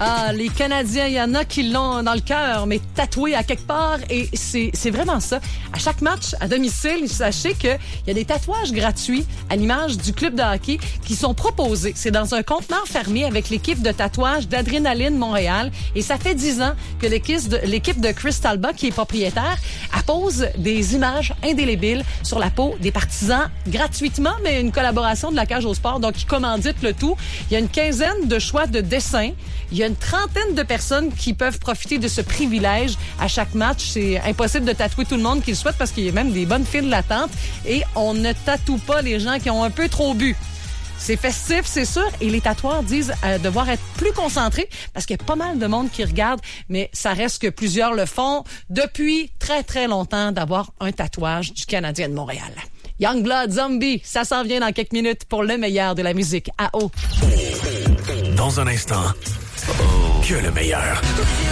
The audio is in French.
Ah, les Canadiens, il y en a qui l'ont dans le cœur, mais tatoué à quelque part. Et c'est vraiment ça. À chaque match à domicile, sachez qu'il y a des tatouages gratuits à l'image du club de hockey qui sont proposés. C'est dans un conteneur fermé avec l'équipe de tatouage d'Adrénaline Montréal. Et ça fait 10 ans que l'équipe de Chris Talbot, qui est propriétaire, appose des images indélébiles sur la peau des partisans gratuitement, mais une collaboration de la Cage au Sport, donc qui commandite le tout. Il y a une quinzaine de choix de dessins. Il y a une trentaine de personnes qui peuvent profiter de ce privilège à chaque match. C'est impossible de tatouer tout le monde qui le souhaite parce qu'il y a même des bonnes files d'attente et on ne tatoue pas les gens qui ont un peu trop bu. C'est festif, c'est sûr, et les tatoueurs disent devoir être plus concentrés parce qu'il y a pas mal de monde qui regarde, mais ça reste que plusieurs le font depuis très, très longtemps d'avoir un tatouage du Canadien de Montréal. Youngblood Zombie, ça s'en vient dans quelques minutes pour le meilleur de la musique à eau. Dans un instant, que le meilleur.